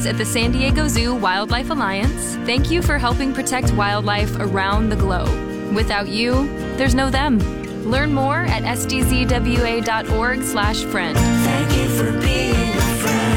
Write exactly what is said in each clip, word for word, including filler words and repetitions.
At the San Diego Zoo Wildlife Alliance, thank you for helping protect wildlife around the globe. Without you, there's no them. Learn more at s d z w a dot org slash friend. Thank you for being a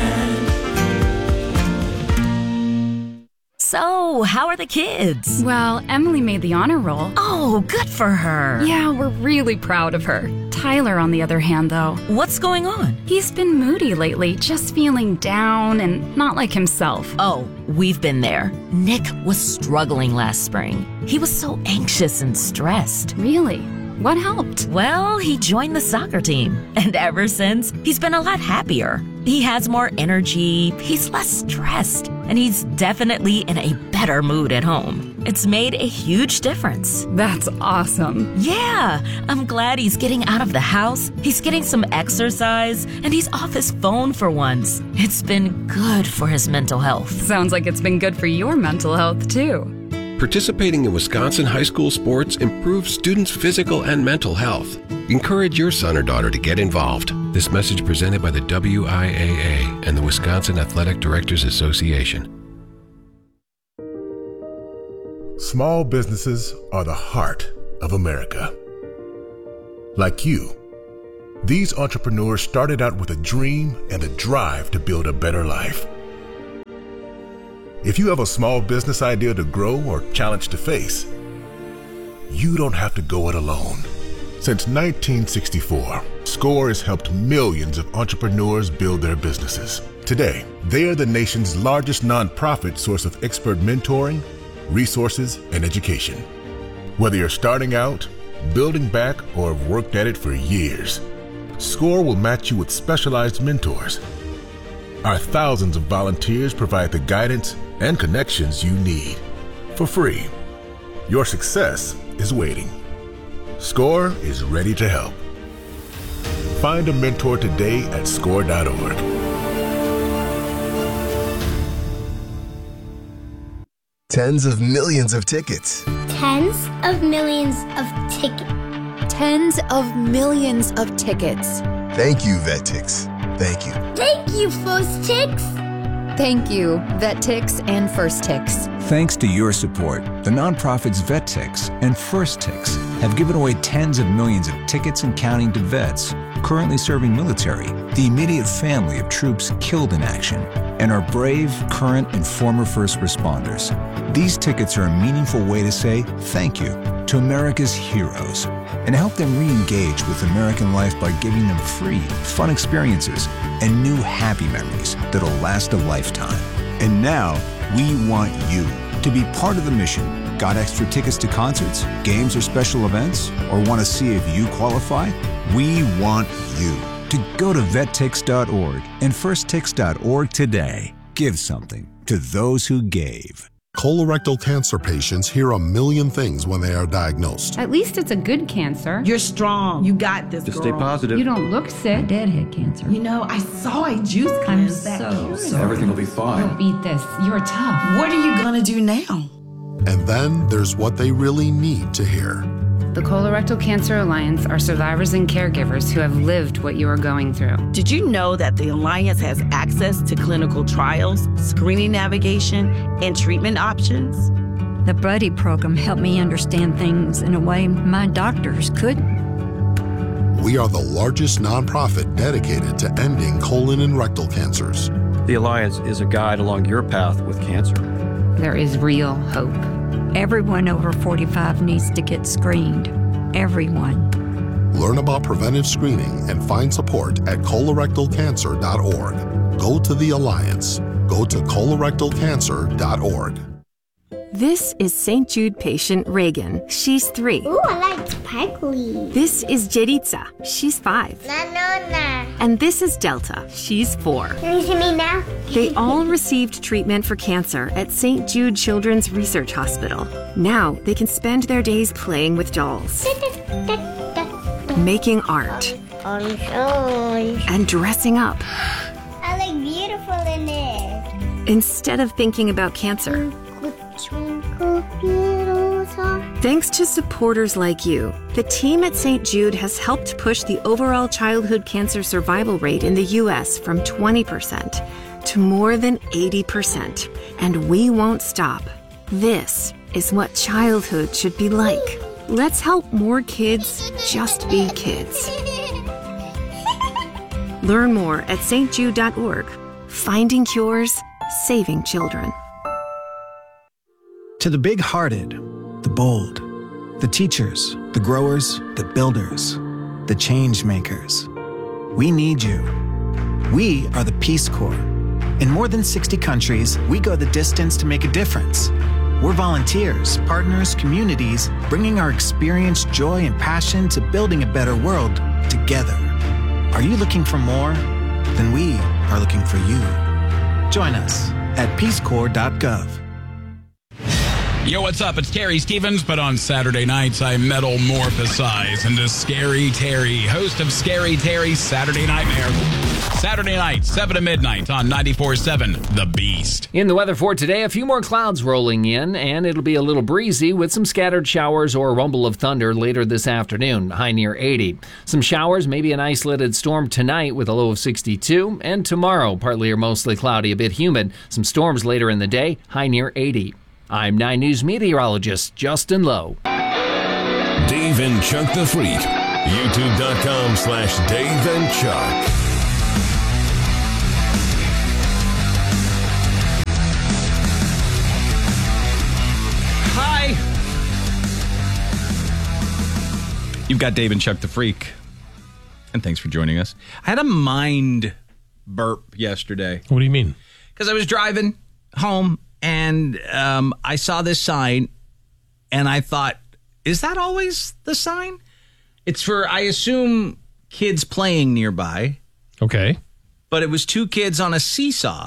friend. So, how are the kids? Well, Emily made the honor roll. Oh, good for her. Yeah, we're really proud of her. Tyler, on the other hand, though. What's going on? He's been moody lately, just feeling down and not like himself. Oh, we've been there. Nick was struggling last spring. He was so anxious and stressed. Really? What helped? Well, he joined the soccer team. And ever since, he's been a lot happier. He has more energy, he's less stressed, and he's definitely in a better mood at home. It's made a huge difference. That's awesome. Yeah, I'm glad he's getting out of the house, he's getting some exercise, and he's off his phone for once. It's been good for his mental health. Sounds like it's been good for your mental health, too. Participating in Wisconsin high school sports improves students' physical and mental health. Encourage your son or daughter to get involved. This message presented by the W I A A and the Wisconsin Athletic Directors Association. Small businesses are the heart of America. Like you, these entrepreneurs started out with a dream and a drive to build a better life. If you have a small business idea to grow or challenge to face, you don't have to go it alone. Since nineteen sixty-four, SCORE has helped millions of entrepreneurs build their businesses. Today, they are the nation's largest nonprofit source of expert mentoring, resources, and education. Whether you're starting out, building back, or have worked at it for years, SCORE will match you with specialized mentors. Our thousands of volunteers provide the guidance and connections you need for free. Your success is waiting. SCORE is ready to help. Find a mentor today at score dot org. Tens of millions of tickets. Tens of millions of tickets. Tens of millions of tickets. Thank you, VetTix. Thank you. Thank you, First Tix. Thank you, VetTix and First Tix. Thanks to your support, the nonprofits VetTix and First Tix have given away tens of millions of tickets and counting to vets currently serving military, the immediate family of troops killed in action, and our brave, current, and former first responders. These tickets are a meaningful way to say thank you to America's heroes and help them re-engage with American life by giving them free, fun experiences and new happy memories that'll last a lifetime. And now, we want you to be part of the mission. Got extra tickets to concerts, games, or special events? Or want to see if you qualify? We want you to go to vet tix dot org and first tix dot org today. Give something to those who gave. Colorectal cancer patients hear a million things when they are diagnosed. At least it's a good cancer. You're strong. You got this, Just girl. stay positive. You don't look sick. Deadhead cancer. You know, I saw a juice cleanse. I'm so sorry. Everything will be fine. You'll beat this. You're tough. What are you gonna do now? And then there's what they really need to hear. The Colorectal Cancer Alliance are survivors and caregivers who have lived what you are going through. Did you know that the Alliance has access to clinical trials, screening navigation, and treatment options? The Buddy program helped me understand things in a way my doctors couldn't. We are the largest nonprofit dedicated to ending colon and rectal cancers. The Alliance is a guide along your path with cancer. There is real hope. Everyone over forty-five needs to get screened. Everyone. Learn about preventive screening and find support at colorectal cancer dot org. Go to the Alliance. Go to colorectal cancer dot org. This is Saint Jude patient Reagan. She's three. Ooh, I like sparkly. This is Jeritza. She's five. Na, na, na. And this is Delta. She's four. Can you see me now? They all received treatment for cancer at Saint Jude Children's Research Hospital. Now they can spend their days playing with dolls, making art, and dressing up. I look beautiful in it. Instead of thinking about cancer. Thanks to supporters like you, the team at Saint Jude has helped push the overall childhood cancer survival rate in the U S from twenty percent to more than eighty percent, and we won't stop. This is what childhood should be like. Let's help more kids just be kids. Learn more at S T Jude dot org. Finding cures, saving children. To the big-hearted, the bold, the teachers, the growers, the builders, the change makers. We need you. We are the Peace Corps. In more than sixty countries, we go the distance to make a difference. We're volunteers, partners, communities, bringing our experience, joy, and passion to building a better world together. Are you looking for more? Then we are looking for you. Join us at peace corps dot gov. Yo, what's up? It's Terry Stevens, but on Saturday nights, I metamorphosize into Scary Terry, host of Scary Terry's Saturday Nightmare. Saturday night, seven to midnight on ninety-four point seven The Beast. In the weather for today, a few more clouds rolling in, and it'll be a little breezy with some scattered showers or a rumble of thunder later this afternoon, high near eighty. Some showers, maybe an isolated storm tonight with a low of sixty-two, and tomorrow, partly or mostly cloudy, a bit humid. Some storms later in the day, high near eighty. I'm nine News meteorologist Justin Lowe. Dave and Chuck the Freak. YouTube.com slash Dave and Chuck. Hi. You've got Dave and Chuck the Freak. And thanks for joining us. I had a mind burp yesterday. What do you mean? Because I was driving home and um, I saw this sign and I thought, is that always the sign? It's for, I assume, kids playing nearby. Okay. But it was two kids on a seesaw.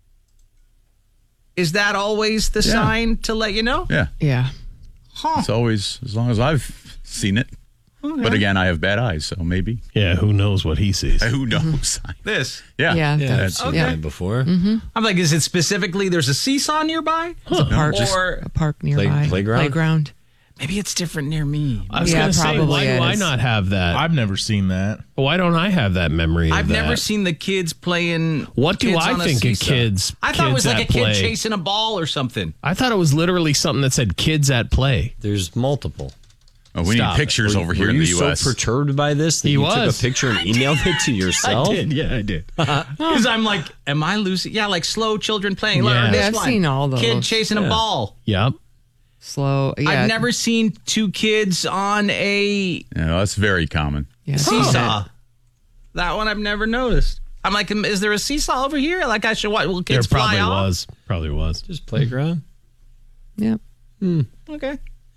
Is that always the Yeah. sign to let you know? Yeah. Yeah. Huh. It's always, as long as I've seen it. Okay. But again, I have bad eyes, so maybe. Yeah, who knows what he sees? Who knows? This. Yeah. Yeah, Yeah, that's- that's- Okay. yeah. before. Mm-hmm. I'm like, is it specifically there's a seesaw nearby? It's a park, Or a park nearby. playground? Playground. maybe it's different near me. I was Yeah, going to say, probably why do I is. not have that? I've never seen that. Why don't I have that memory of I've that? never seen the kids playing. What do kids I on a think of seesaw. kids- I thought it was kids like a at kid play? chasing a ball or something. I thought it was literally something that said kids at play. There's multiple. Oh, we Stop need it. pictures Were- over here were in the you U S. so perturbed by this that He you was. took a picture and emailed it to yourself? I did, yeah, I did. Because I'm like, am I losing? Yeah, like slow children playing. Look, Yeah. this Yeah, I've one. seen all those. Kid chasing a Yeah. ball. Yep. Slow. Yeah. I've never seen two kids on a Yeah, that's very common. Yeah. seesaw. That one I've never noticed. I'm like, is there a seesaw over here? Like I should what? Will There kids probably fly off? was. Probably was. Just playground? Yep. Okay.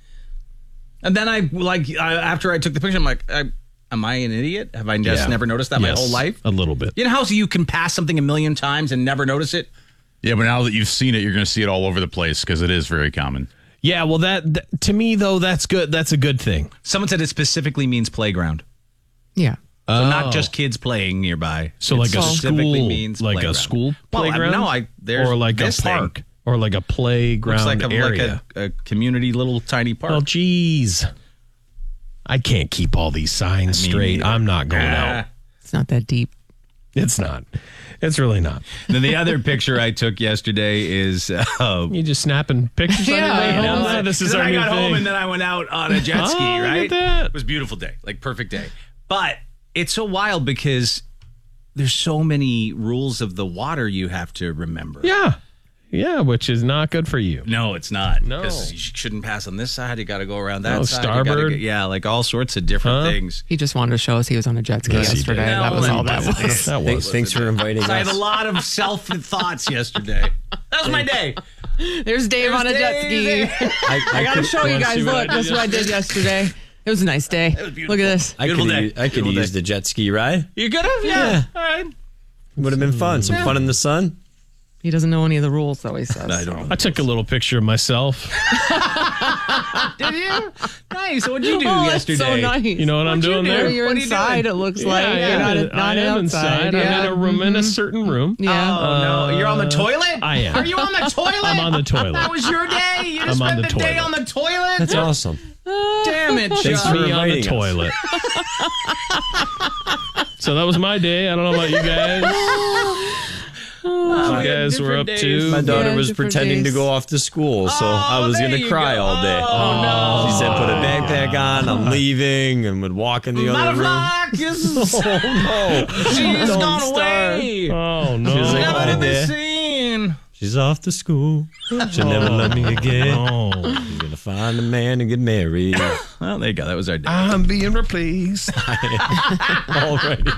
And then I like I, after I took the picture, I'm like, I, am I an idiot? Have I just Yeah. never noticed that my Yes, whole life? A little bit. You know how you can pass something a million times and never notice it? Yeah, but now that you've seen it, you're going to see it all over the place because it is very common. Yeah, well, that, th- to me, though, that's good. That's a good thing. Someone said it specifically means playground. Yeah. So Oh. not just kids playing nearby. So It like a specifically school, means like playground. a school Well, I- playground? no, I there's or like a this thing. park. Or like a playground Looks like a, area. like a, a community little tiny park. Well, geez. I can't keep all these signs Me straight. neither. I'm not going Ah. out. It's not that deep. It's not. It's really not. Then the other picture I took yesterday is uh, You just snapping pictures on your Yeah, way you know, home? like- This is then our I new got thing. home and then I went out on a jet ski, Oh, look right? at that. It was a beautiful day, like perfect day. But it's so wild because there's so many rules of the water you have to remember. Yeah. Yeah, which is not good for you. No, it's not. No. Because you shouldn't pass on this side. You got to go around that No, side. You gotta starboard. get- yeah, like all sorts of different Huh? things. He just wanted to show us he was on a jet ski Yes, he yesterday. did. That was No, all that it was. wasn't. That Thanks, was. thanks for inviting I had a us. lot of self thoughts yesterday. That was my day. There's Dave There's on a jet Dave ski. there. I, I gotta could- show you wanna guys. see what I Look, did that's what I did yesterday. It was a nice day. It was beautiful. Look at this. I could Beautiful have day. I could have Beautiful used day. the jet ski ride. You could have? Yeah. Yeah. All right. Would have been fun. Some Yeah. fun in the sun. He doesn't know any of the rules, though, he says. I don't I took a little picture of myself. Did you? Nice. What'd you do Oh, that's yesterday? so nice. You know what I'm What'd you doing do? there? You're What are you inside, doing? it looks Yeah, like. I You're am. not, I not am outside. inside. Yeah. I'm in a room in a Mhm. certain room. Yeah. Oh, no. You're on the toilet? I am. Are you on the toilet? I'm on the toilet. That was your day? You just I'm on spent the the, day toilet. on the toilet? That's awesome. Damn it, Thanks Chuck. for Me on the inviting us. toilet. So that was my day. I don't know about you guys. Oh, you guys were up to. My daughter yeah, was pretending days. to go off to school, so oh, I was going to cry go. all day. Oh, no. She said, put a backpack on, I'm leaving, and would walk in the other room. Oh, no. She's Don't gone start. away. Oh, no. She was like, never oh, been seen. She's off to school. She'll never love me again. Oh. She's going to find a man and get married. Well, there you go. That was our day. I'm being replaced. Alrighty.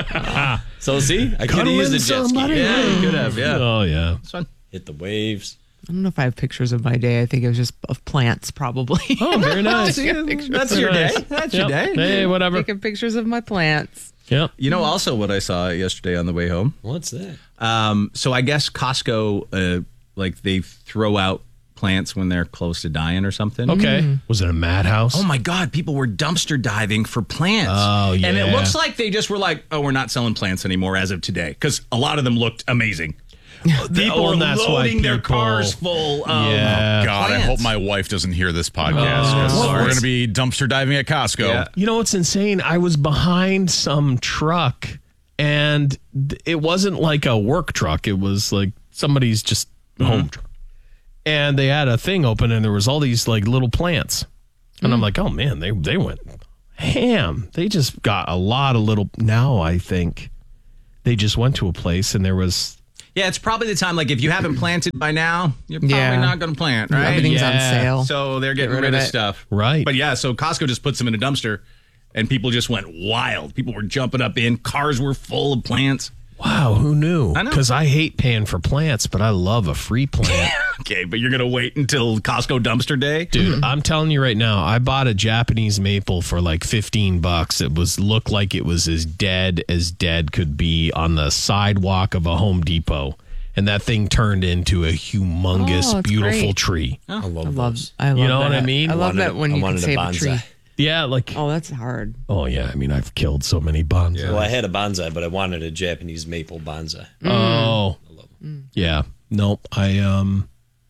So, see? I could have used the jet ski. Yeah, you could have. Yeah. Oh, yeah. It's fun. Hit the waves. I don't know if I have pictures of my day. I think it was just of plants, probably. Oh, very nice. That's your nice. day. That's yep. your day. Hey, whatever. Taking pictures of my plants. Yep. You know, also what I saw yesterday on the way home. What's that? Um, so I guess Costco, uh, like they throw out plants when they're close to dying or something. Okay. Mm. Was it a madhouse? Oh my God! People were dumpster diving for plants. Oh yeah. And it looks like they just were like, "Oh, we're not selling plants anymore as of today," because a lot of them looked amazing. People oh, are that's loading why their people... cars full of yeah. Oh, God, plants. I hope my wife doesn't hear this podcast. Oh, we're going to be dumpster diving at Costco. Yeah. You know what's insane? I was behind some truck, and it wasn't like a work truck. It was like somebody's just mm-hmm. home truck. And they had a thing open, and there was all these like little plants. And mm. I'm like, oh, man, they, they went ham. They just got a lot of little... Now I think they just went to a place, and there was... Yeah, it's probably the time, like, if you haven't planted by now, you're probably yeah. not going to plant, right? Everything's yeah. on sale. So they're getting Get rid, rid of, of stuff. Right. But yeah, so Costco just puts them in a dumpster, and people just went wild. People were jumping up in. Cars were full of plants. Wow, who knew? I know. Because I hate paying for plants, but I love a free plant. Okay, but you're going to wait until Costco dumpster day? Dude, I'm telling you right now, I bought a Japanese maple for like fifteen bucks. It was looked like it was as dead as dead could be on the sidewalk of a Home Depot. And that thing turned into a humongous, oh, beautiful great. tree. Oh, I love, I love, I love You know that. what I mean? I love wanted, that when you can save a, a tree. Yeah, like... Oh, that's hard. Oh, yeah. I mean, I've killed so many bonsai. Yeah. Well, I had a bonsai, but I wanted a Japanese maple bonsai. Mm. Oh. I love them. Yeah. Nope. I, um...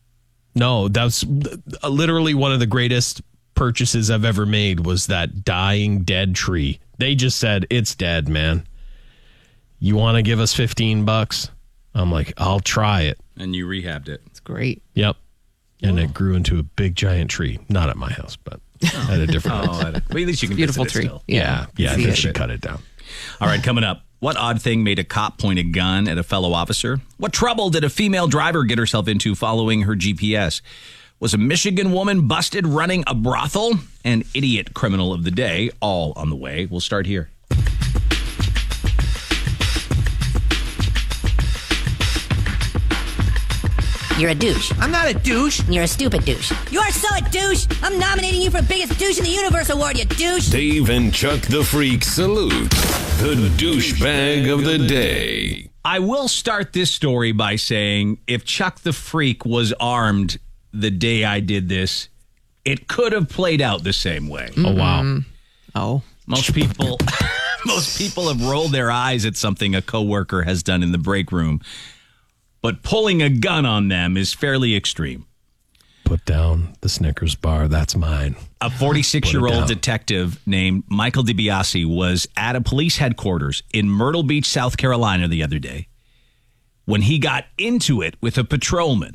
No, that's literally one of the greatest purchases I've ever made was that dying dead tree. They just said, it's dead, man. You want to give us fifteen bucks? I'm like, I'll try it. And you rehabbed it. It's great. Yep. And Whoa. It grew into a big giant tree. Not at my house, but at a different oh, at a, well, at least you can beautiful visit tree. It still. Yeah. Yeah. yeah I think she cut it down. All right, coming up. What odd thing made a cop point a gun at a fellow officer? What trouble did a female driver get herself into following her G P S? Was a Michigan woman busted running a brothel? And idiot criminal of the day, all on the way. We'll start here. You're a douche. I'm not a douche. You're a stupid douche. You are so a douche. I'm nominating you for Biggest Douche in the Universe Award, you douche. Dave and Chuck the Freak salute the douchebag of the day. I will start this story by saying if Chuck the Freak was armed the day I did this, it could have played out the same way. Mm-hmm. Oh, wow. Oh. Most people most people have rolled their eyes at something a coworker has done in the break room. But pulling a gun on them is fairly extreme. Put down the Snickers bar. That's mine. A forty-six-year-old detective named Michael DiBiase was at a police headquarters in Myrtle Beach, South Carolina the other day when he got into it with a patrolman.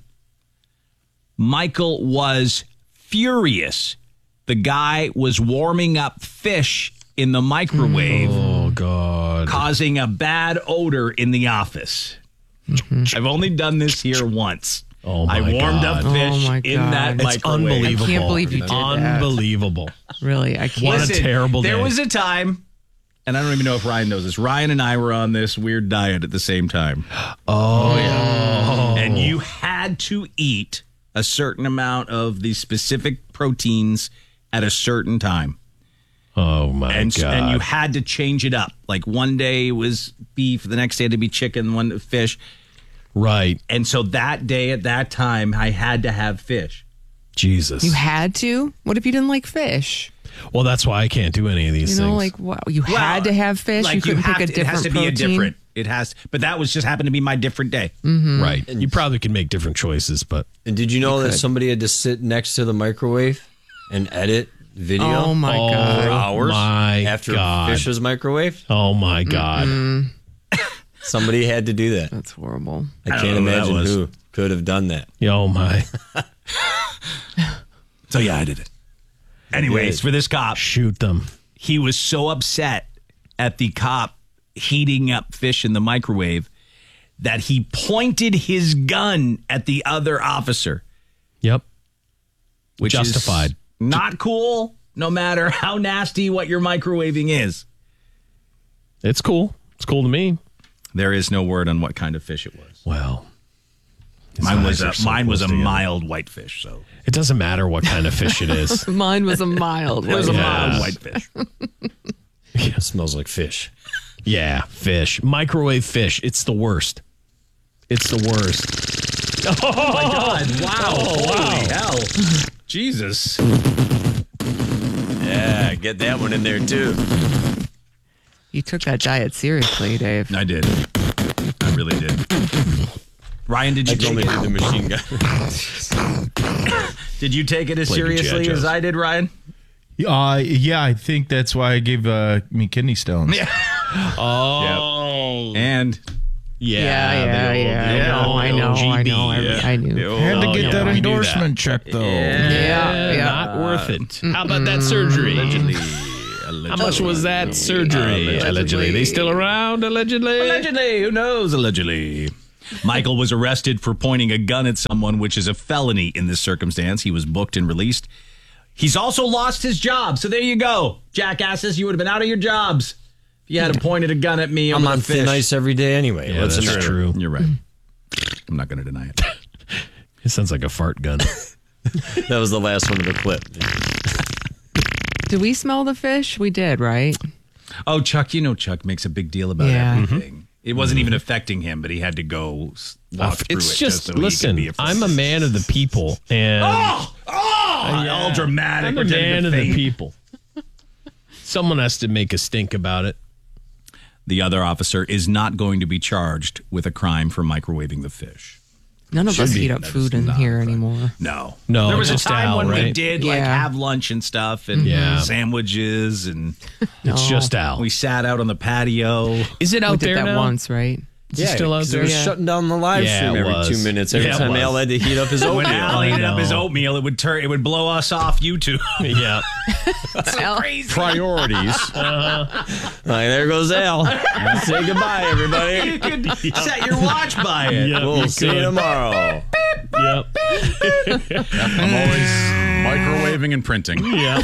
Michael was furious. The guy was warming up fish in the microwave. Oh, God. Causing a bad odor in the office. Mm-hmm. I've only done this here once. Oh my I warmed God. up fish oh my in that it's microwave. Unbelievable. I can't believe you did Unbelievable. that. Really, I can't. What Listen, a terrible day. There was a time, and I don't even know if Ryan knows this. Ryan and I were on this weird diet at the same time. Oh, yeah. And you had to eat a certain amount of the specific proteins at a certain time. Oh, my and, God. And you had to change it up. Like one day it was beef, the next day it had to be chicken, one fish. Right. And so that day at that time, I had to have fish. Jesus. You had to? What if you didn't like fish? Well, that's why I can't do any of these you know, things. like, wow, you well, had to have fish? Like you couldn't you have pick a to, different It has to protein? be a different. It has, but that was just happened to be my different day. Mm-hmm. Right. And you probably can make different choices, but. And did you know you that could. somebody had to sit next to the microwave and edit video? Oh, my oh, God. For hours my after God. fish was microwaved? Oh, my God. Mm-mm. Somebody had to do that. That's horrible. I, I can't don't know who that imagine was. who could have done that. Oh, my. So, yeah, I did it. Anyways, for this cop, shoot them. He was so upset at the cop heating up fish in the microwave that he pointed his gun at the other officer. Yep. Which Justified. is not cool, no matter how nasty what you're microwaving is. It's cool. It's cool to me. There is no word on what kind of fish it was. Well, mine was eyes a, are so mine was close a together. mild whitefish. So It doesn't matter what kind of fish it is. Mine was a mild. it was a Yeah. mild whitefish. It smells like fish. Yeah, fish. Microwave fish. It's the worst. It's the worst. Oh my God! Wow! Oh, Holy wow. hell! Jesus! Yeah, get that one in there too. You took that diet seriously, Dave. I did. I really did. Ryan, did you I take only it? did the machine gun. Did you take it as Played with seriously G I as Joes. I did, Ryan? Uh, yeah, I think that's why I gave uh, me kidney stones. Yeah. Oh. And Yeah, yeah, the old- yeah. the I know, old I know, I O G B, know. I, yeah. I knew. Oh, Had to get yeah, that we knew endorsement check, though. Yeah, yeah. Not worth it. How about that surgery? Allegedly. How much was that surgery? Allegedly. They still around, allegedly? Allegedly. Who knows? Allegedly. Michael was arrested for pointing a gun at someone, which is a felony in this circumstance. He was booked and released. He's also lost his job. So there you go. Jackasses, you would have been out of your jobs if you had pointed a gun at me. I'm over on the fish. thin ice every day anyway. Yeah, What's the that's matter? true. You're right. I'm not going to deny it. It sounds like a fart gun. That was the last one of the clip. Did we smell the fish? We did, right? Oh, Chuck, you know Chuck makes a big deal about Yeah. everything. It wasn't even affecting him, but he had to go s- walk through It's it. just, so he could listen, be a- I'm a man of the people. And Oh! Oh! Yeah. All dramatic. I'm a pretending man to of the faint. people. Someone has to make a stink about it. The other officer is not going to be charged with a crime for microwaving the fish. None of Should us be. eat up That food is in not here a crime. anymore. No. No, There was a just time Al, when we right? did like Yeah. have lunch and stuff and Yeah. sandwiches and It's No. just Al. we sat out on the patio. Is it We out did there that now? once, right? Is it still out 'cause there? It was Yeah. shutting down the live Yeah, stream it every was. two minutes. Every Yeah, it time was. Al had to heat up his oatmeal. When Al I ate up his know. oatmeal, it would turn it would blow us off YouTube. Yeah. so crazy. Priorities. Uh, there goes Al. Say goodbye, everybody. You could set your watch by it. Yep, We'll you see you could. tomorrow. Yep. I'm always microwaving and printing. Yeah.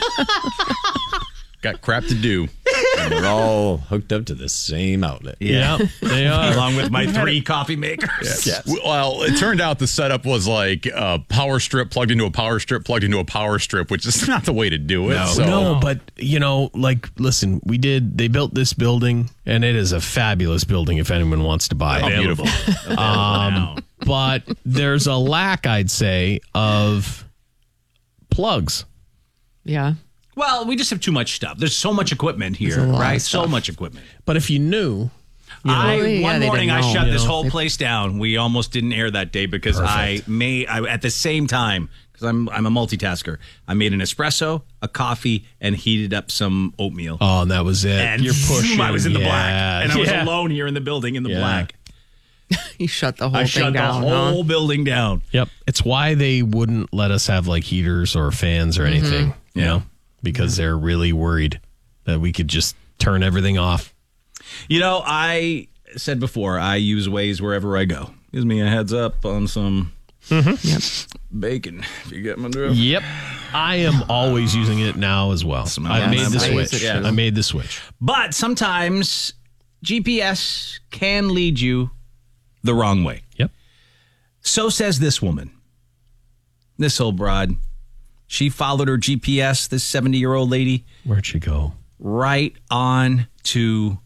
Got crap to do. And we're all hooked up to the same outlet. Yeah. They are. Along with my three coffee makers. Yes. Well, it turned out the setup was like a power strip plugged into a power strip plugged into a power strip, which is not the way to do it. No. so. No, but you know, like, listen, we did. They built this building, and it is a fabulous building. If anyone wants to buy it, Oh, beautiful. Um, but there's a lack, I'd say, of plugs. Yeah. Well, we just have too much stuff. There's so much equipment here, There's a lot right? of So stuff. much equipment. But if you knew, you know, I yeah, one they morning I didn't know, shut you this know. whole They- place down. We almost didn't air that day because I Perfect. made I, at the same time because I'm I'm a multitasker. I made an espresso, a coffee, and heated up some oatmeal. oh, and that was it. and You're zoom, pushing. I was in the yeah. black, and I was Yeah. alone here in the building in the Yeah. black. You shut the whole I thing shut down. the huh? whole building down. Yep. It's why they wouldn't let us have like heaters or fans or anything. You Yeah. know, because they're really worried that we could just turn everything off. You know, I said before I use Waze wherever I go. Gives me a heads up on some Yep. bacon. If you get my drift. Yep. I am always using it now as well. Smell I that. made the I use switch. it too. I made the switch. But sometimes G P S can lead you the wrong way. Yep. So says this woman. This old broad. She followed her G P S, this seventy-year-old lady, Where'd she go? right on to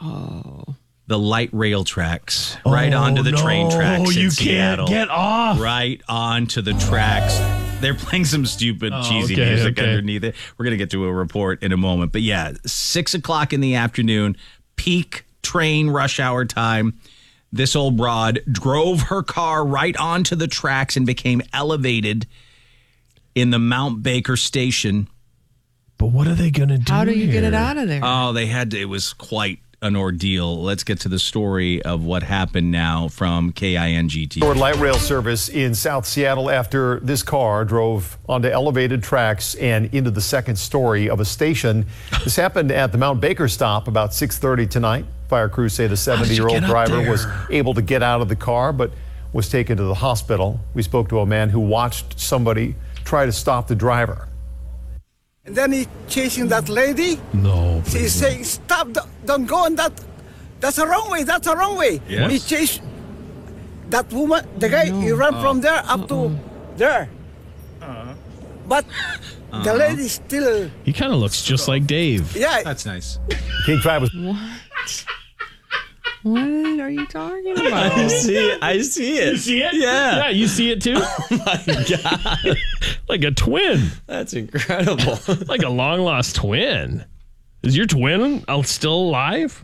the light rail tracks, right onto the train tracks in you Seattle. can't get off. Right onto the tracks. They're playing some stupid, Oh, cheesy okay, music okay. underneath it. We're going to get to a report in a moment. But yeah, six o'clock in the afternoon, peak train rush hour time. This old broad drove her car right onto the tracks and became elevated in the Mount Baker station. But what are they going to do? How do you get it here? out of there? Oh, they had to, it was quite an ordeal. Let's get to the story of what happened now from K I N G T V. Light rail service in South Seattle after this car drove onto elevated tracks and into the second story of a station. This happened at the Mount Baker stop about six thirty tonight. Fire crews say the seventy-year-old driver was able to get out of the car but was taken to the hospital. We spoke to a man who watched somebody try to stop the driver. And then he chasing that lady. No. He's saying, stop, don't go on that. That's a wrong way, that's a wrong way. Yes. He chased that woman, the guy, he ran Oh. from there up to there. But the lady still, He kind of looks just like Dave. yeah. That's nice. King Travis. What? What are you talking about? I see it. I see it. You see it? Yeah. Yeah, you see it too? Oh my God. Like a twin. That's incredible. Like a long lost twin. Is your twin still alive?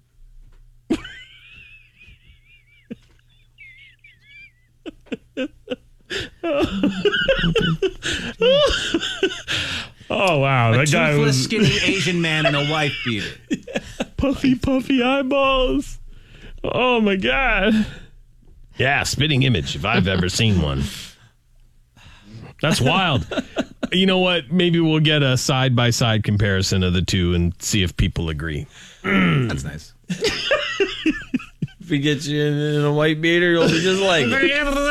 Oh wow, A that guy toothless, was skinny Asian man in a wife beater. puffy, puffy eyeballs. Oh my God. Yeah, spitting image if I've ever seen one. That's wild. You know what? Maybe we'll get a side by side comparison of the two and see if people agree. That's nice. If we get you in, in a white beater, you'll be just like it.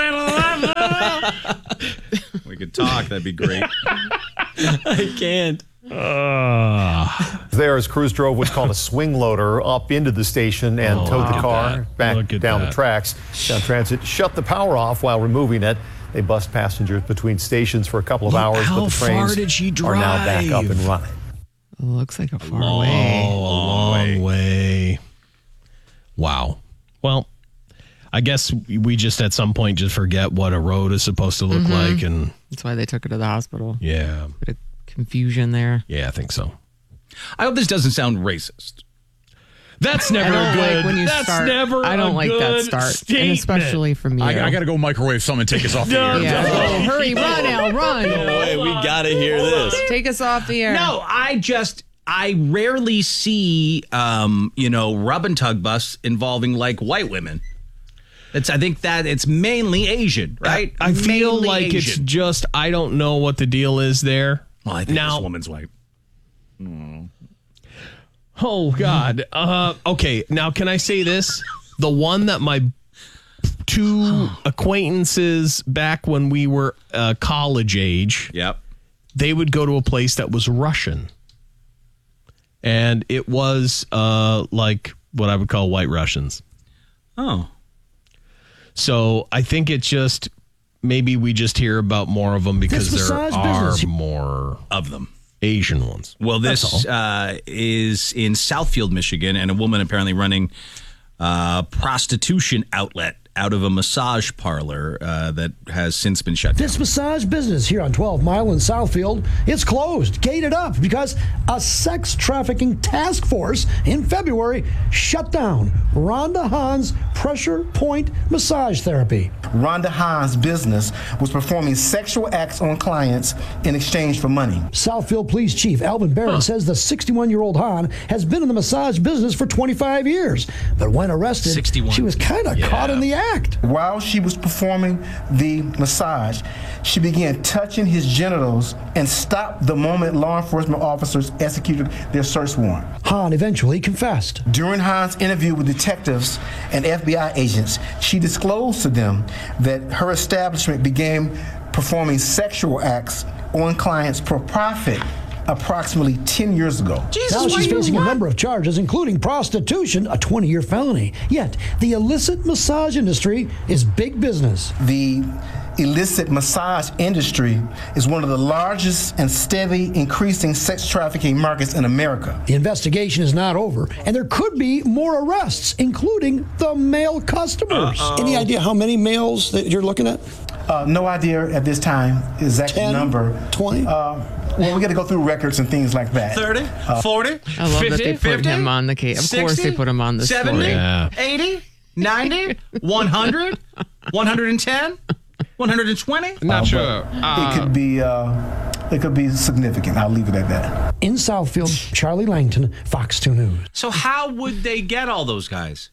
We could talk. That'd be great. I can't. Uh, There, as crews drove what's called a swing loader up into the station and Oh, towed look the at car that. back Look at down that. the tracks. Sound Transit shut the power off while removing it. They bust passengers between stations for a couple of Look, hours, how but the far trains did she are now back up and drive? running. Looks like a far oh, way. a long way. Wow. Well, I guess we just at some point just forget what a road is supposed to look Mhm. like, and That's why they took her to the hospital. yeah, Bit of confusion there. yeah, I think so. I hope this doesn't sound racist. That's never I don't good. like when you That's start. never I don't a like that good start, statement. and especially from you. I, I got to go microwave something and take us off the No, air. Yeah. Oh, hurry, run, Al, run! No way. We gotta hear this. Take us off the air. No, I just I rarely see um, you know, rub and tug busts involving like white women. It's I think that it's mainly Asian, right? I feel Mainly like it's Asian. just I don't know what the deal is there. Well, I think now, this woman's white. Oh God. Uh, okay. Now, can I say this? The one that my two acquaintances back when we were uh, college age, Yep. they would go to a place that was Russian, and it was uh, like what I would call white Russians. Oh. So I think it's just maybe we just hear about more of them because This there massage are business. more Of them. Asian ones. Well, That's this all. uh, is in Southfield, Michigan, and a woman apparently running a prostitution outlet out of a massage parlor uh, that has since been shut down. This massage business here on twelve Mile in Southfield, it's closed, gated up, because a sex trafficking task force in February shut down Rhonda Hahn's Pressure Point Massage Therapy. Rhonda Hahn's business was performing sexual acts on clients in exchange for money. Southfield Police Chief Alvin Barron says the sixty-one-year-old Hahn has been in the massage business for twenty-five years, but when arrested, sixty-one. she was kind of Yeah. caught in the act. While she was performing the massage, she began touching his genitals and stopped the moment law enforcement officers executed their search warrant. Hahn eventually confessed. During Hahn's interview with detectives and F B I agents, she disclosed to them that her establishment began performing sexual acts on clients for profit approximately ten years ago. Now she's facing a number of charges, including prostitution, a twenty-year felony. Yet, the illicit massage industry is big business. The illicit massage industry is one of the largest and steadily increasing sex trafficking markets in America. The investigation is not over, and there could be more arrests, including the male customers. Uh-oh. Any idea how many males that you're looking at? Uh, no idea at this time, exact ten, number. twenty? Uh, well, we got to go through records and things like that. thirty, Uh, forty, I love that they put fifty, him on the case. Of course sixty, they put him on the seventy, story. Yeah. eighty, ninety, one hundred, one hundred ten, one hundred twenty. Not Uh, sure. but it could be uh, it could be significant. I'll leave it at that. In Southfield, Charlie Langton, Fox two News. So how would they get all those guys?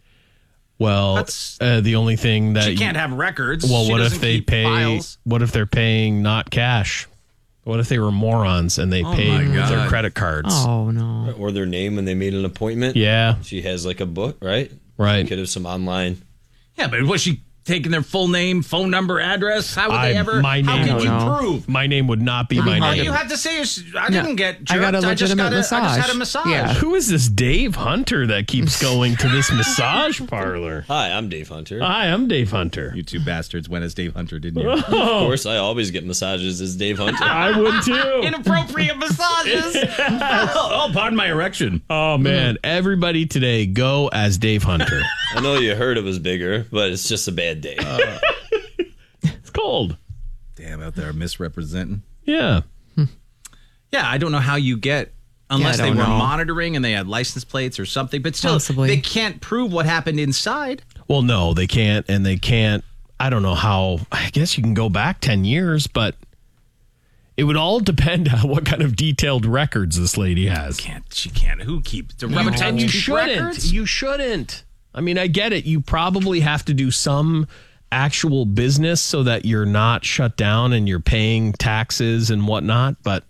Well, uh, the only thing that She you- can't have records. Well, She what if doesn't they keep pay? files. What if they're paying not cash? What if they were morons and they Oh paid my with their God. credit cards? Oh no! Or their name when they made an appointment. Yeah. She has like a book, right? Right. She could have some online. Yeah, but was she taking their full name, phone number, address? How would they I- ever? My how name could would, you prove? My name would not be my All name. you have to say is, I No, didn't get jerked. I got a I just, legitimate got a, I just massage. had a massage. Yeah. Who is this Dave Hunter that keeps going to this massage parlor? Hi, I'm Dave Hunter. Hi, I'm Dave Hunter. You two bastards went as Dave Hunter, didn't you? Of course, I always get massages as Dave Hunter. I would too. Inappropriate massages. oh, pardon my erection. Oh man, everybody today go as Dave Hunter. I know you heard it was bigger, but it's just a bad day. Uh, It's cold. Damn, out there misrepresenting. Yeah. Yeah, I don't know how you get, unless Yeah, I they don't were know. monitoring and they had license plates or something, but still, Possibly. they can't prove what happened inside. Well, no, they can't, and they can't. I don't know how. I guess you can go back ten years, but it would all depend on what kind of detailed records this lady has. Can't she can't? Who keeps the You, and you shouldn't. records? You shouldn't. I mean, I get it. You probably have to do some actual business so that you're not shut down and you're paying taxes and whatnot. But,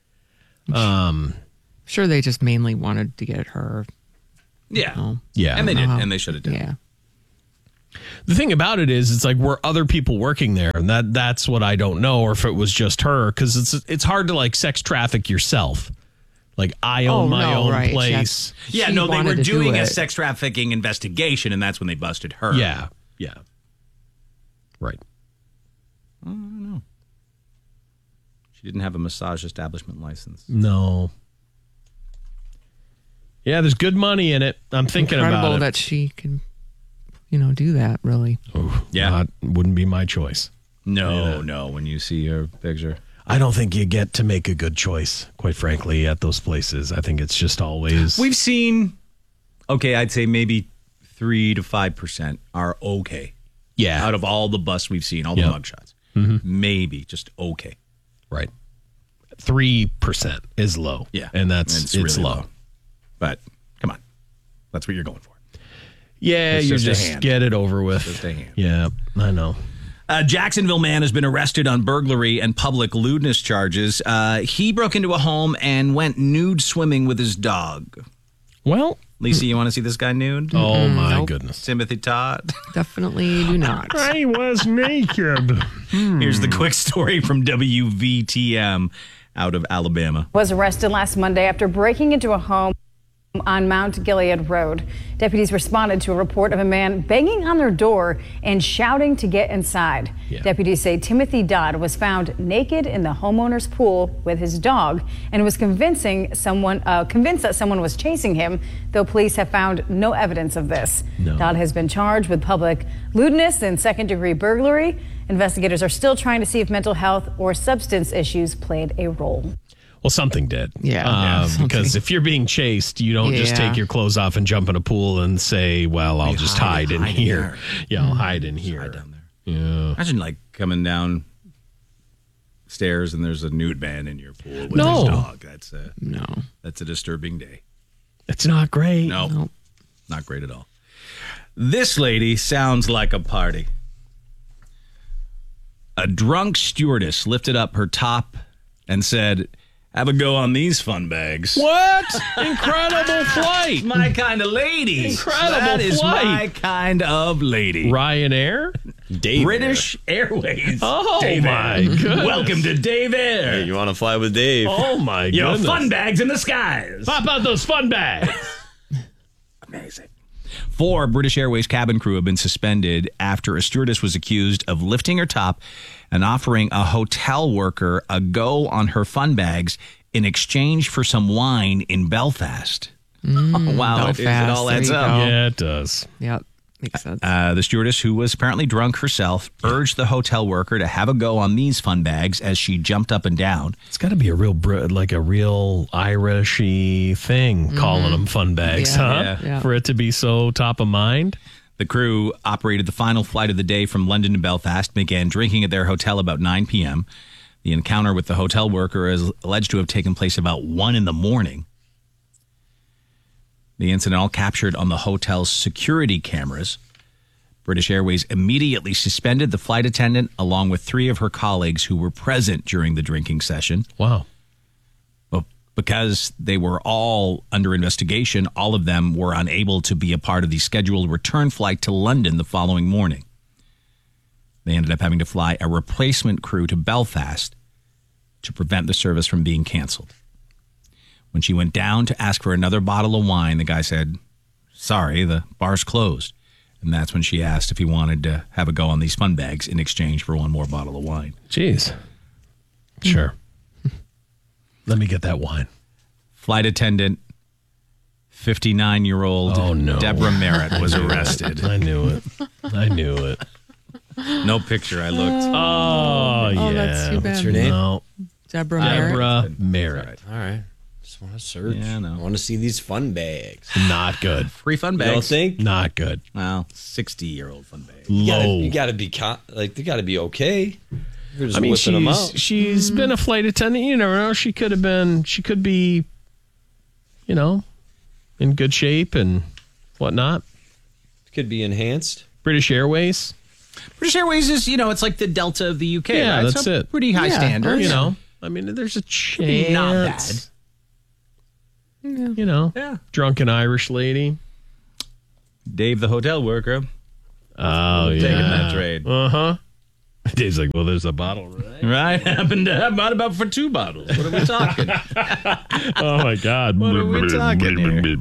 um, Sure, they just mainly wanted to get her. Yeah, know. Yeah. and they did, Uh-huh. and they should have done. Yeah. the thing about it is, it's like, were other people working there, and that that's what I don't know, or if it was just her, because it's it's hard to like sex traffic yourself. Like I own Oh, my no, own right. place. She Yeah, no, they wanted were to do doing a it. sex trafficking investigation, and that's when they busted her. Yeah, yeah, right. I don't know. She didn't have a massage establishment license. No. Yeah, there's good money in it. I'm thinking Incredible about it. that she can, you know, do that. Really. Oh, Yeah. not, wouldn't be my choice. No, Yeah. no. When you see her picture, I don't think you get to make a good choice, quite frankly, at those places. I think it's just always. we've seen. Okay, I'd say maybe three to five percent are okay. Yeah. Out of all the busts we've seen, all Yep. the mugshots, Mhm. maybe just okay. Right. three percent is low. Yeah, And that's It's it's, really low. low. But come on, that's what you're going for. Yeah, It's you just a just, hand. get it over with. Just a hand. Yeah, I know. A Jacksonville man has been arrested on burglary and public lewdness charges. Uh, he broke into a home and went nude swimming with his dog. Well, Lisa, you want to see this guy nude? oh my nope. goodness. Timothy Todd. Definitely do not. I was naked. Here's the quick story from W V T M out of Alabama. Was arrested last Monday after breaking into a home on Mount Gilead Road. Deputies responded to a report of a man banging on their door and shouting to get inside. Yeah. Deputies say Timothy Dodd was found naked in the homeowner's pool with his dog and was convincing someone uh, convinced that someone was chasing him, though police have found no evidence of this. No. Dodd has been charged with public lewdness and second-degree burglary. Investigators are still trying to see if mental health or substance issues played a role. Well, something did. Yeah. Uh, Yeah, something. because if you're being chased, you don't just Yeah. take your clothes off and jump in a pool and say, well, I'll You just hide- hide, in hide here. here. Yeah, I'll hide in here. Hide down there. Yeah. Imagine like coming down stairs and there's a nude man in your pool with No. his dog. That's a No. that's a disturbing day. It's not great. No, Nope. not great at all. This lady sounds like a party. A drunk stewardess lifted up her top and said, "Have a go on these fun bags." What? Incredible flight. My kind of lady. Incredible That is flight. my kind of lady. Ryanair? Dave British Airways. Oh, Dave my Air. goodness. Welcome to Dave Air. Hey, you want to fly with Dave? Oh, my Your goodness. fun bags in the skies. Pop out those fun bags. Amazing. Four British Airways cabin crew have been suspended after a stewardess was accused of lifting her top and offering a hotel worker a go on her fun bags in exchange for some wine in Belfast. Mm, wow, it, it Belfast, all there adds you up. go. Yeah, it does. Yep. Makes sense. Uh, the stewardess, who was apparently drunk herself, urged the hotel worker to have a go on these fun bags as she jumped up and down. It's got to be a real, Brit- like a real Irishy thing, calling them fun bags, Yeah. huh? Yeah. Yeah. For it to be so top of mind. The crew operated the final flight of the day from London to Belfast, began drinking at their hotel about nine p.m. The encounter with the hotel worker is alleged to have taken place about one in the morning. The incident all captured on the hotel's security cameras. British Airways immediately suspended the flight attendant along with three of her colleagues who were present during the drinking session. Wow. Well, because they were all under investigation, all of them were unable to be a part of the scheduled return flight to London the following morning. They ended up having to fly a replacement crew to Belfast to prevent the service from being canceled. When she went down to ask for another bottle of wine, the guy said, "Sorry, the bar's closed." And that's when she asked if he wanted to have a go on these fun bags in exchange for one more bottle of wine. Jeez. Sure. Let me get that wine. Flight attendant, fifty-nine-year-old oh, no. Deborah Merritt was arrested. I knew it. I knew it. No picture. I looked. Oh, yeah. Oh, that's too bad. What's your name? No. Deborah Merritt. Deborah Merritt. All right. Just want to search. Yeah, no. I want to see these fun bags. Not good. Free fun You bags. don't think? Not good. Well, sixty-year-old fun bags. Low. You got to be con- like they got to be okay. You're just I mean, whipping them out. she's, she's been a flight attendant. You never know. She could have been, she could be, you know, in good shape and whatnot. Could be enhanced. British Airways. British Airways is, you know, it's like the Delta of the U K. Yeah, right? that's So it. Pretty high Yeah, standards. You know, I mean, there's a chance. be not bad. You know, Yeah. drunken Irish lady. Dave, the hotel worker, Oh, yeah. taking that trade. Uh huh. Dave's like, well, there's a bottle, right? Right? Happened to have about, about for two bottles. What are we talking? Oh, my God. What are we talking here?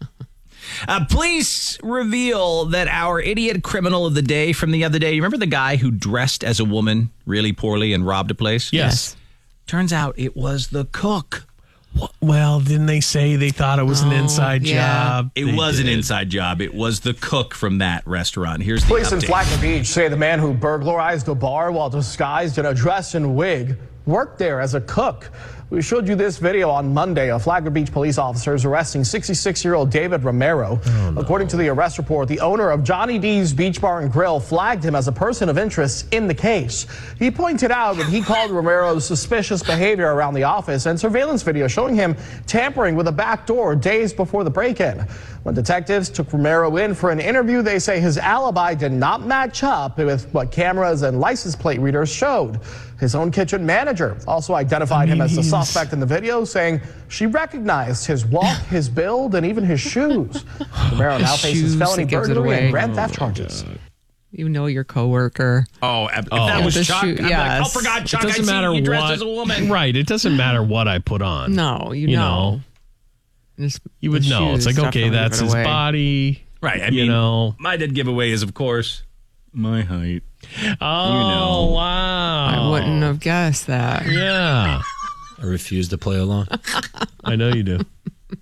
Uh, police reveal that our idiot criminal of the day from the other day, you remember the guy who dressed as a woman really poorly and robbed a place? Yes. Turns out it was the cook. Well, didn't they say they thought it was an Oh, inside yeah. job? It They was an did. inside job. It was the cook from that restaurant. Here's the Police in update. Flagler Beach say the man who burglarized a bar while disguised in a dress and wig worked there as a cook. We showed you this video on Monday of Flagler Beach police officers arresting sixty-six-year-old David Romero. Oh, no. According to the arrest report, the owner of Johnny D's Beach Bar and Grill flagged him as a person of interest in the case. He pointed out that he called Romero's suspicious behavior around the office and surveillance video showing him tampering with a back door days before the break-in. When detectives took Romero in for an interview, they say his alibi did not match up with what cameras and license plate readers showed. His own kitchen manager also identified I mean, him as the he's- suspect in the video, saying she recognized his walk, his build, and even his shoes. Romero now His faces shoes, felony it gives it burglary away. and grand Oh, theft charges. You know your coworker. Oh, if Oh. that Yeah, was the Chuck, shoe- I'd be like, yes. oh, forgot, Chuck, It I doesn't see matter you dressed what. as a woman. Right. It doesn't matter what I put on. No, you, You know. know. Just You would the know. It's shoes like, okay, definitely that's give it his away. body. Right. I You mean, know. my dead giveaway is, of course, my height. Oh, know. wow. I wouldn't have guessed that. Yeah. I refuse to play along. I know you do.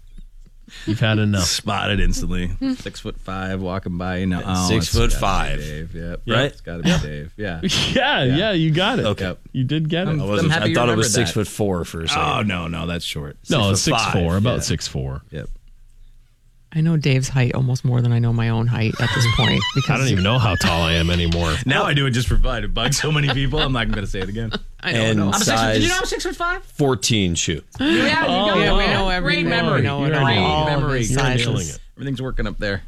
You've had enough. Spotted instantly. Six foot five, walking by. No, oh, Six it's foot gotta be five. Dave. Yep. Right? It's got to be Dave. Yeah. Yeah, yeah, you got it. Okay. You did get it. I'm- I wasn't. happy I you thought it was remembered six that. foot four for a second. Oh no, no, that's short. no, foot it's six five, four, about yeah. six four. Yep. I know Dave's height almost more than I know my own height at this point. Because I don't even know how tall I am anymore. Now I do it just for fun. It bugs so many people. I'm not going to say it again. I don't And know. I'm six foot, size did you know I'm six foot five? fourteen shoe. Yeah, you Oh, know. yeah, we know every Great man. memory. We know Great it all. memory. You're nailing sizes. it. Everything's working up there.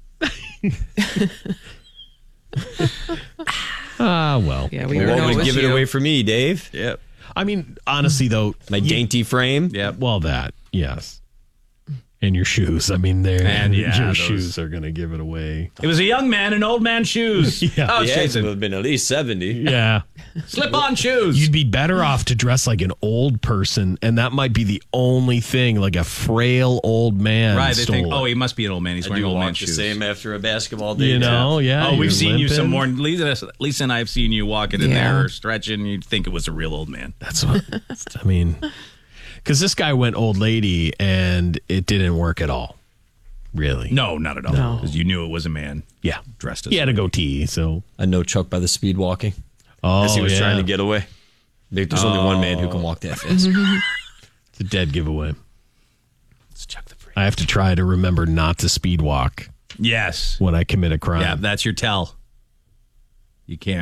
Ah, well. Yeah, we Well, know what it would was give it you. away for me, Dave? Yep. I mean, honestly, though. My you- dainty frame. Yep. Well, that, yes. And your shoes. I mean, they're, And, yeah, your those- shoes are going to give it away. It was a young man in old man shoes. Yeah. Oh, Yeah, it would Jason. have been at least seventy. Yeah. Slip on shoes. You'd be better off to dress like an old person, and that might be the only thing, like a frail old man. Right. They stole think, it. oh, he must be an old man. He's I wearing do old man walk the shoes. same after a basketball day. You know, yeah. Oh, you're we've seen you some limping. more. Lisa, Lisa and I have seen you walking in Yeah. there or stretching. You'd think it was a real old man. That's what, I mean, because this guy went old lady, and it didn't work at all. Really? No, not at all. No. Because you knew it was a man. Yeah. Dressed as He had a a goatee, so. I know Chuck by the speed walking. Oh, As he was yeah. trying to get away. There- There's only one man who can walk that fast. It's a dead giveaway. Let's check the free. I have to try to remember not to speed walk Yes. when I commit a crime. Yeah, that's your tell. You can't.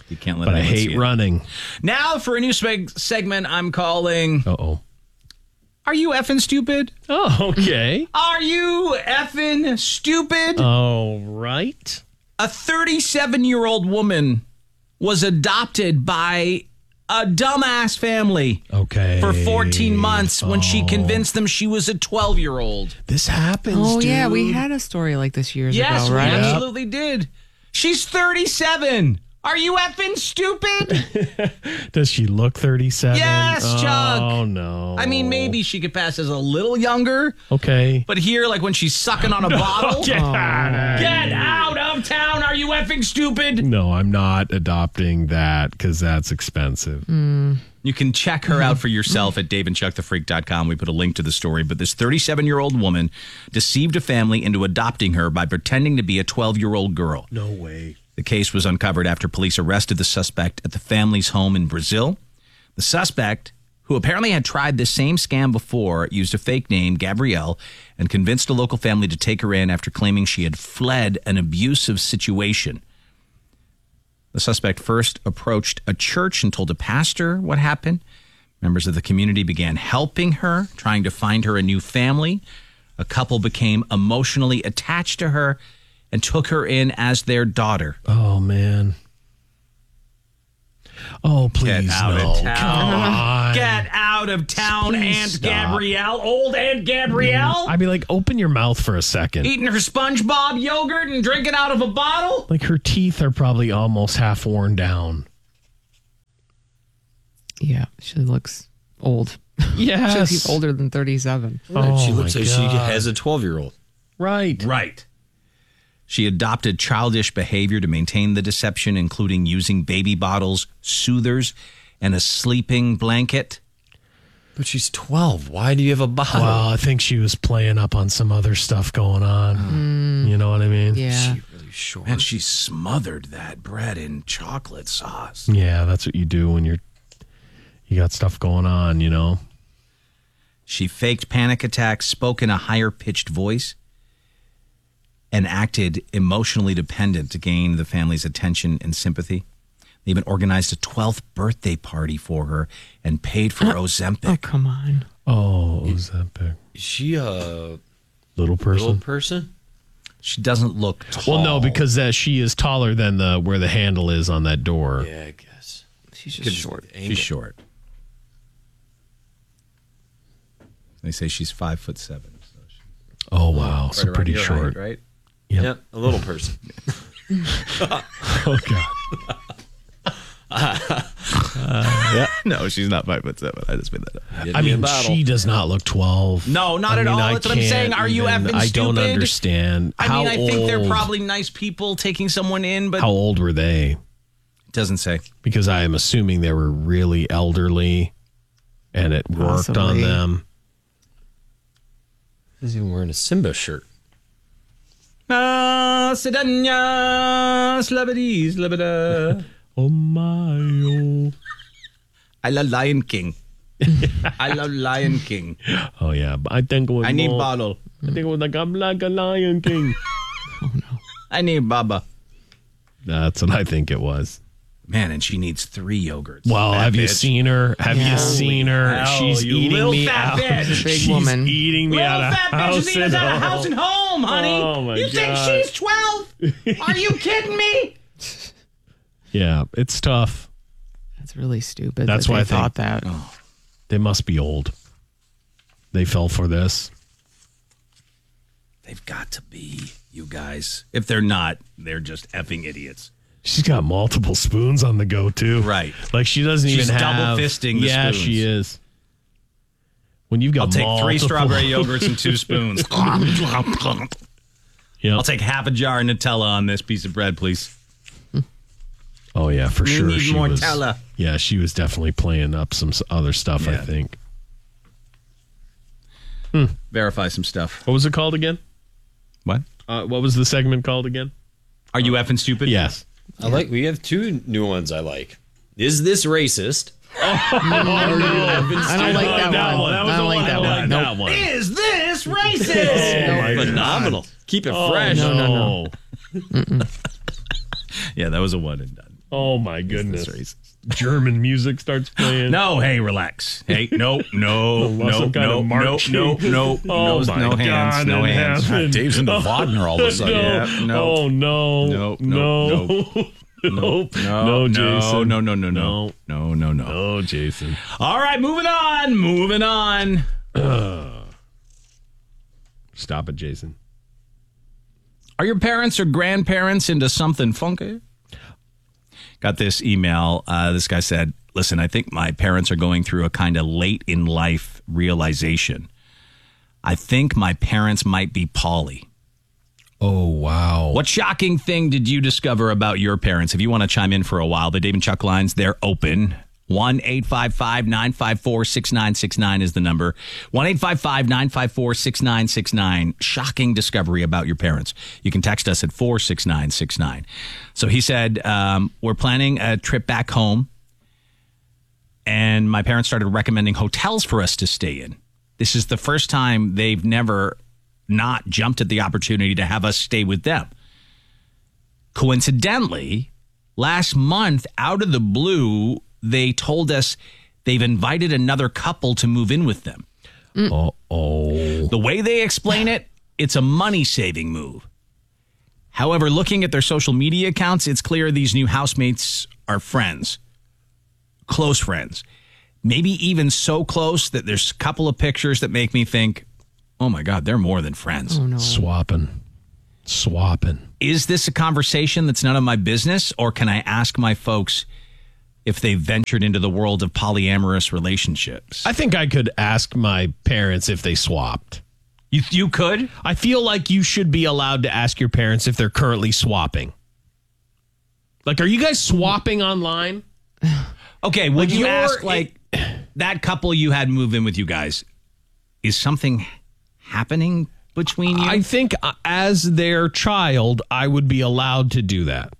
You can't let But I anyone hate see it. running. Now for a new seg- segment I'm calling... Uh-oh. Are you effing stupid? Oh, okay. Are you effing stupid? All right. A thirty-seven-year-old woman was adopted by a dumbass family. Okay. For fourteen months when she convinced them she was a twelve-year-old. This happens, Oh, yeah. dude. We had a story like this years Yes, ago, we right? absolutely did. She's thirty-seven. Are you effing stupid? Does she look thirty-seven? Yes, Chuck. Oh, no. I mean, maybe she could pass as a little younger. Okay. But here, like when she's sucking on a No, bottle. get out of Get here. out of town. Are you effing stupid? No, I'm not adopting that because that's expensive. You can check her out for yourself at dave and chuck the freak dot com. We put a link to the story. But this thirty-seven-year-old woman deceived a family into adopting her by pretending to be a twelve-year-old girl. No way. The case was uncovered after police arrested the suspect at the family's home in Brazil. The suspect, who apparently had tried this same scam before, used a fake name, Gabrielle, and convinced a local family to take her in after claiming she had fled an abusive situation. The suspect first approached a church and told a pastor what happened. Members of the community began helping her, trying to find her a new family. A couple became emotionally attached to her and took her in as their daughter. Oh, man. Oh, please, Get out no. of town. Come on. Get out of town, Please Aunt stop. Gabrielle. Old Aunt Gabrielle. I'd be like, open your mouth for a second. Eating her SpongeBob yogurt and drinking out of a bottle. Like her teeth are probably almost half worn down. Yeah, she looks old. Yes. She's older than thirty-seven. Oh, she looks my like she God. has a twelve-year-old. Right. Right. She adopted childish behavior to maintain the deception, including using baby bottles, soothers, and a sleeping blanket. But she's twelve. Why do you have a bottle? Well, I think she was playing up on some other stuff going on. You know what I mean? Yeah. Really short. And she smothered that bread in chocolate sauce. Yeah, that's what you do when you're you got stuff going on, you know. She faked panic attacks, spoke in a higher-pitched voice, and acted emotionally dependent to gain the family's attention and sympathy. They even organized a twelfth birthday party for her and paid for Ozempic. Oh, come on. Oh, Ozempic. Is she a Little person. little person? She doesn't look tall. Well, no, because that she is taller than the where the handle is on that door. Yeah, I guess. She's just Could short. angle. She's short. They say she's five foot seven. So she, Oh wow, Right so around pretty your short. height, right? Yep. Yeah, a little person. Oh god. uh, yeah, no, she's not five foot seven. I just made that up. I mean, she does not look twelve. No, not I at mean, all. I That's what I'm saying. can't Are you even- effing I don't stupid? understand. I How mean, I think they're old- probably nice people taking someone in, but How old were they? doesn't say. Because I am assuming they were really elderly, and it worked on Possibly. them. He's even wearing a Simba shirt. Ah, Sedanya, slabity, slabada. Oh my! Oh. I love Lion King. I love Lion King. Oh yeah, but I think it was I need more- bottle. I think it was like I'm like a Lion King. I need Baba. That's what I think it was. Man, and she needs three yogurts. Well, Fat have you bitch. seen her? Have Yeah. you seen her? Hell, She's you eating little me fat out. bitch. She's a big She's woman. eating me Little out of fat bitch house is eating us and out of home. house and home, honey. Oh, my you think God. she's twelve? Are you kidding me? Yeah, it's tough. That's really stupid. That's that why they I think- thought that. Oh. They must be old. They fell for this. They've got to be, you guys. If they're not, they're just effing idiots. She's got multiple spoons on the go too. Right. Like she doesn't She's even have. double fisting the yeah, spoons. she is. When you've got I'll take three multiple- strawberry yogurts and two spoons. Yep. I'll take half a jar of Nutella on this piece of bread, please. Oh yeah, for We sure. need she more was. Nutella. Yeah, she was definitely playing up some s- other stuff. I Yeah. think. Verify some stuff. What was it called again? What? Uh, what was the segment called again? Are you effing stupid? Yes. I like. We have two new ones I like. Is this racist? I don't like that, that one. one. That was I the don't like one. that I one. like Nope. that one. Is this racist? Oh, my Phenomenal. Keep it Oh, fresh. no, no, no. Yeah, that was a one and done. Oh my goodness! German music starts playing. No, hey, relax. Hey, no, no, no, no, no, no, no, no, oh no, my no hands, God, no in hands. heaven. Dave's into Wagner all of a sudden. No. Yeah, no. Oh no! No, no, no, no, no, no, Jason. no, no, no, no, no, no, no, no. Oh, Jason. All right, moving on, moving on. Uh, stop it, Jason. Are your parents or grandparents into something funky? Got this email. Uh, this guy said, listen, I think my parents are going through a kind of late in life realization. I think my parents might be poly. Oh, wow. What shocking thing did you discover about your parents? If you want to chime in for a while, the Dave and Chuck lines, they're open. one eight five five nine five four six nine six nine is the number. one eight five five nine five four six nine six nine. Shocking discovery about your parents. You can text us at four six nine six nine. So he said, um, we're planning a trip back home, and my parents started recommending hotels for us to stay in. This is the first time they've never not jumped at the opportunity to have us stay with them. Coincidentally, last month, out of the blue, they told us they've invited another couple to move in with them. Mm. Uh-oh. The way they explain it, it's a money-saving move. However, looking at their social media accounts, it's clear these new housemates are friends. Close friends. Maybe even so close that there's a couple of pictures that make me think, oh my God, they're more than friends. Oh, no. Swapping. Swapping. Is this a conversation that's none of my business, or can I ask my folks if they ventured into the world of polyamorous relationships? I think I could ask my parents if they swapped. You you could? I feel like you should be allowed to ask your parents if they're currently swapping. Like, are you guys swapping online? Okay, would Like you your- ask, like, that couple you had move in with you guys, is something happening between you? I think uh, as their child, I would be allowed to do that.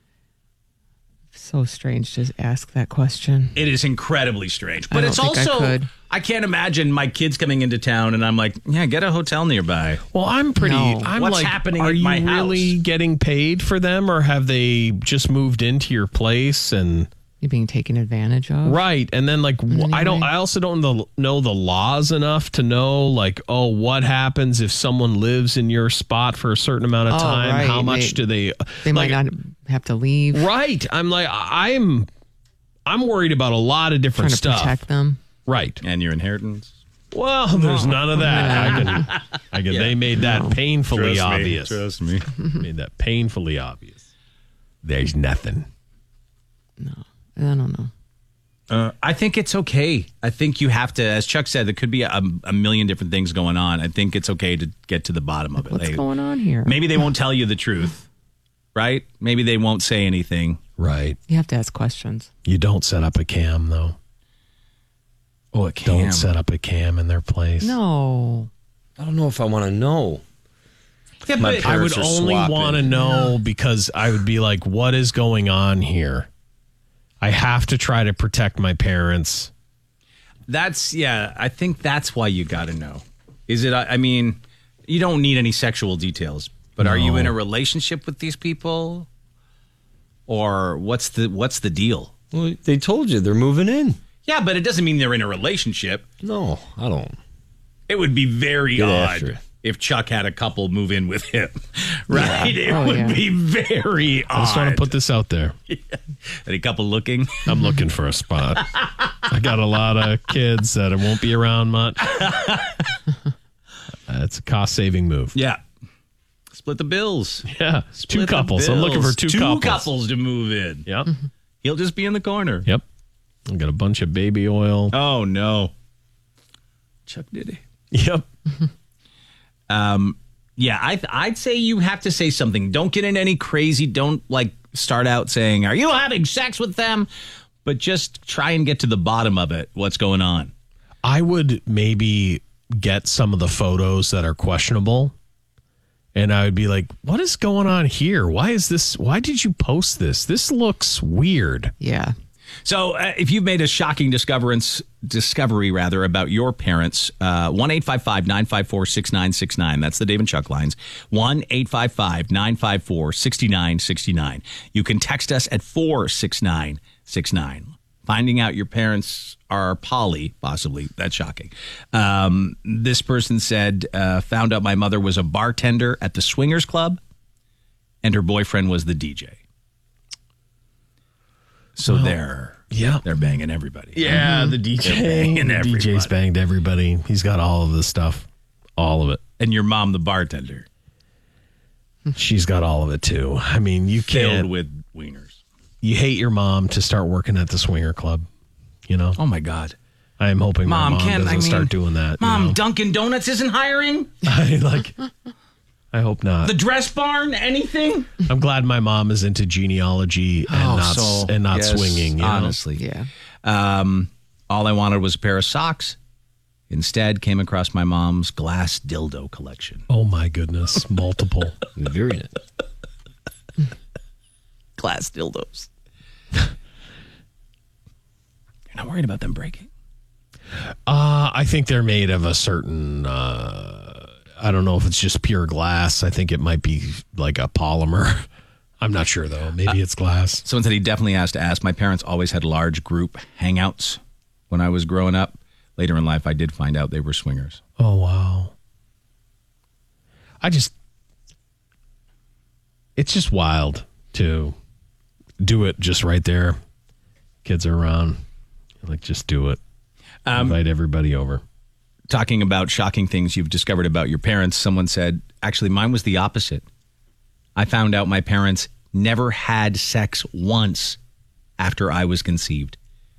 So strange to ask that question. It is incredibly strange. I But don't it's think I also, could. I can't imagine my kids coming into town and I'm like, yeah, get a hotel nearby. Well, I'm pretty. No. I'm What's like, happening are at you my really house? getting paid for them, or have they just moved into your place and? You're being taken advantage of. Right. And then, like, In any I don't, way? I also don't know, know the laws enough to know, like, oh, what happens if someone lives in your spot for a certain amount of Oh, time? right. How much They- do they, They like, might not have to leave. Right. I'm like, I'm, I'm worried about a lot of different Trying to stuff. protect them. Right. And your inheritance? Well, there's none of that. I can, I can, Yeah. they made that painfully Trust me, obvious. trust me. Made that painfully obvious. There's nothing. I don't know. Uh, I think it's okay. I think you have to, as Chuck said, there could be a, a million different things going on. I think it's okay to get to the bottom of it. What's Like, going on here? maybe they won't tell you the truth, right? Maybe they won't say anything. Right. You have to ask questions. You don't set up a cam, though. Oh, a cam. Don't set up a cam in their place. No. I don't know if I want to know. Yeah, My but I would parents are only swapping. want to know because I would be like, what is going on here? I have to try to protect my parents. that's, yeah, I think that's why you got to know. Is it, I mean, you don't need any sexual details, but are you No. in a relationship with these people? Or what's the what's the deal? Well, they told you they're moving in. Yeah, but it doesn't mean they're in a relationship. No, I don't. It would be very Get odd after it. if Chuck had a couple move in with him, right? It Oh, would yeah. be very odd. I just want to put this out there. Any couple looking? I'm looking for a spot. I got a lot of kids that won't be around much. It's a cost-saving move. Yeah. Split the bills. Yeah, Split two the couples. I'm looking bills. for two, couples. couples to move in. Yep. He'll just be in the corner. Yep. I got a bunch of baby oil. Oh, no. Chuck did it. Yep. Um, yeah, I, I'd say you have to say something. Don't get into any crazy. Don't like start out saying, are you having sex with them? But just try and get to the bottom of it. What's going on? I would maybe get some of the photos that are questionable. And I would be like, what is going on here? Why is this? Why did you post this? This looks weird. Yeah. So uh, if you've made a shocking discoverance, discovery rather about your parents, uh, one eight five five, nine five four, six nine six nine. That's the Dave and Chuck lines. one eight five five, nine five four, six nine six nine. You can text us at four six nine six nine. Finding out your parents are poly, possibly. That's shocking. Um, this person said, uh, found out my mother was a bartender at the Swingers Club and her boyfriend was the D J. So Well, they're yeah. they're banging everybody. Yeah, Mhm. the D J. They're banging The everybody. D J's banged everybody. He's got all of this stuff. All of it. And your mom, the bartender. She's got all of it too. I mean, you Filled can't. with wieners. You hate your mom to start working at the swinger club. You know? Oh, my God. I am hoping Mom, my mom can doesn't I mean, start doing that. Mom, you know? Dunkin' Donuts isn't hiring? I like. I hope not. The Dress Barn, anything? I'm glad my mom is into genealogy and Oh, not so- and not yes, swinging. You know? honestly. Yeah. Um, all I wanted was a pair of socks. Instead, came across my mom's glass dildo collection. Oh my goodness, multiple. Very nice. Glass dildos. You're not worried about them breaking? Uh, I think they're made of a certain. Uh, I don't know if it's just pure glass. I think it might be like a polymer. I'm not sure though. Maybe it's glass. Someone said he definitely has to ask. My parents always had large group hangouts when I was growing up. Later in life, I did find out they were swingers. Oh wow. I just. It's just wild to do it just right there. Kids are around. Like, just do it. Um, Invite everybody over. Talking about shocking things you've discovered about your parents, someone said, actually, mine was the opposite. I found out my parents never had sex once after I was conceived.